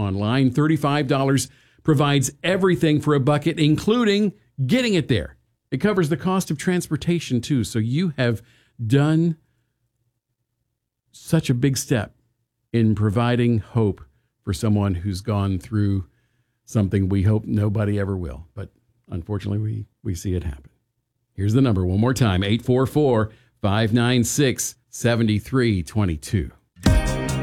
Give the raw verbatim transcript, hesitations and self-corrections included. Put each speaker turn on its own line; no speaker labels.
online. thirty-five dollars provides everything for a bucket, including getting it there. It covers the cost of transportation, too. So you have done such a big step in providing hope for someone who's gone through something we hope nobody ever will. But unfortunately, we, we see it happen. Here's the number one more time, eight four four, five nine six, seven three two two.